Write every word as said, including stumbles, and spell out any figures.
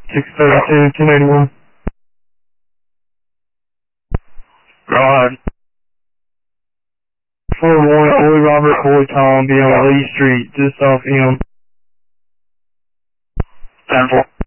six thirty-two, ten eighty-one. Go ahead. four one, Old Robert Boy Tom, be on Lee Street, just off M. ten four.